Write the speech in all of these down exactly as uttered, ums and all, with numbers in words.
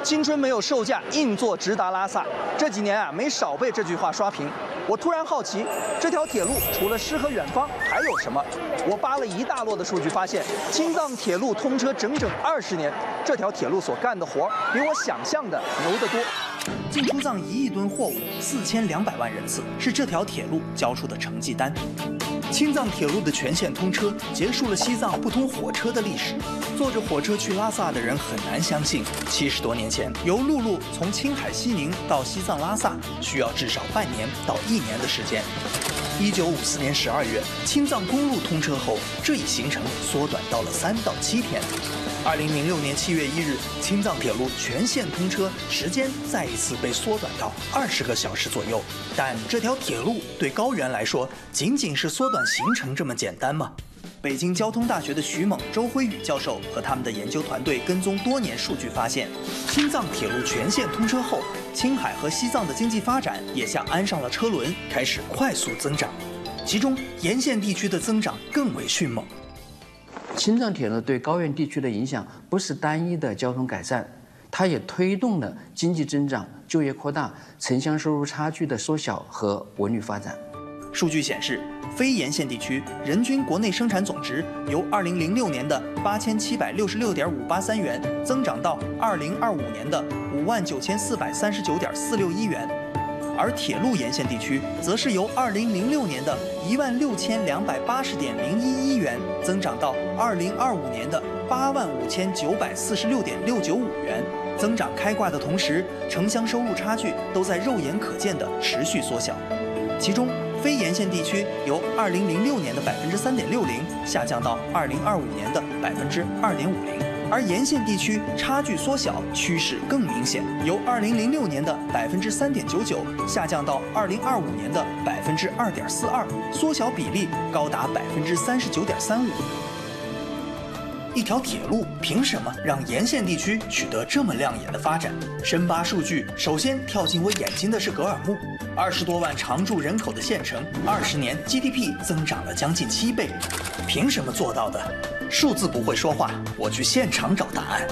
青春没有售价，硬座直达拉萨。这几年啊，没少被这句话刷屏。我突然好奇，这条铁路除了诗和远方还有什么？我扒了一大摞的数据，发现青藏铁路通车整整二十年，这条铁路所干的活比我想象的牛得多。进出藏一亿吨货物，四千两百万人次，是这条铁路交出的成绩单。青藏铁路的全线通车，结束了西藏不通火车的历史。坐着火车去拉萨的人很难相信，七十多年前，由陆路从青海西宁到西藏拉萨，需要至少半年到一年的时间。一九五四年十二月，青藏公路通车后，这一行程缩短到了三到七天。二零零六年七月一日，青藏铁路全线通车，时间再一次被缩短到二十个小时左右。但这条铁路对高原来说，仅仅是缩短行程这么简单吗？北京交通大学的徐猛、周辉宇教授和他们的研究团队跟踪多年数据发现，青藏铁路全线通车后，青海和西藏的经济发展也像安上了车轮，开始快速增长。其中沿线地区的增长更为迅猛。 青藏铁路对高原地区的影响不是单一的交通改善，它也推动了经济增长、就业扩大、城乡收入差距的缩小和文旅发展。 数据显示，非沿线地区人均国内生产总值由二零零六年的八千七百六十六点五八三元增长到二零二五年的五万九千四百三十九点四六一元，而铁路沿线地区则是由二零零六年的一万六千两百八十点零一一元增长到二零二五年的八万五千九百四十六点六九五元。增长开挂的同时，城乡收入差距都在肉眼可见的持续缩小。其中，非沿线地区由二零零六年的百分之三点六零下降到二零二五年的百分之二点五零，而沿线地区差距缩小趋势更明显，由二零零六年的百分之三点九九下降到二零二五年的百分之二点四二，缩小比例高达百分之三十九点三五。一条铁路凭什么让沿线地区取得这么亮眼的发展？深扒数据，首先跳进我眼睛的是格尔木，二十多万常住人口的县城，二十年 G D P 增长了将近七倍，凭什么做到的？数字不会说话，我去现场找答案。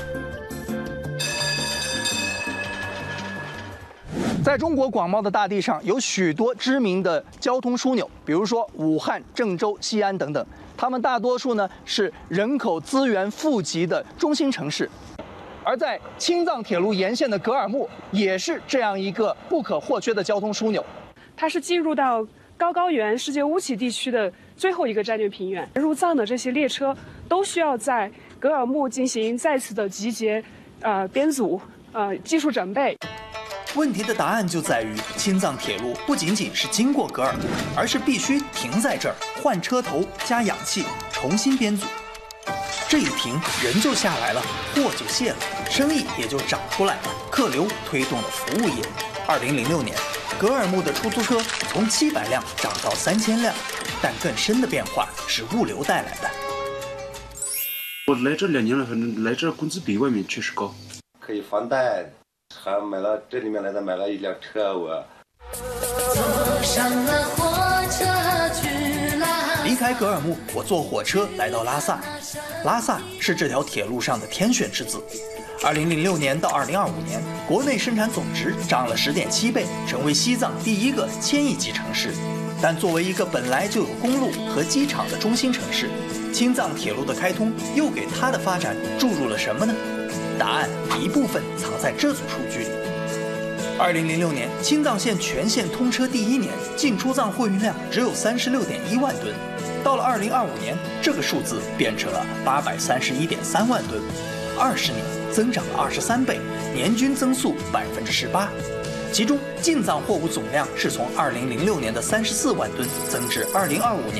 在中国广袤的大地上，有许多知名的交通枢纽，比如说武汉、郑州、西安等等。它们大多数呢是人口资源富集的中心城市，而在青藏铁路沿线的格尔木也是这样一个不可或缺的交通枢纽。 它是进入到高高原世界乌齐地区的最后一个战略平原，入藏的这些列车都需要在格尔木进行再次的集结、呃编组、呃技术准备。 问题的答案就在于，青藏铁路不仅仅是经过格尔木，而是必须停在这儿，换车头、加氧气，重新编组。这一停，人就下来了，货就卸了，生意也就长出来了，客流推动了服务业。二零零六年，格尔木的出租车从七百辆涨到三千辆，但更深的变化是物流带来的。 我来这两年了，反正来这工资比外面确实高， 可以房贷。还买了这里面来的买了一辆车，我坐上了火车去拉。 离开格尔木，我坐火车来到拉萨。拉萨是这条铁路上的天选之子。二零零六年到二零二五年，国内生产总值涨了十点七倍，成为西藏第一个千亿级城市。但作为一个本来就有公路和机场的中心城市，青藏铁路的开通又给它的发展注入了什么呢？答案一部分藏在这组数据里。二零零六年，青藏线全线通车第一年，进出藏货运量只有三十六点一万吨。到了二零二五年，这个数字变成了八百三十一点三万吨，二十年增长了二十三倍，年均增速百分之十八。其中，进藏货物总量是从二零零六年的三十四万吨增至二零二五年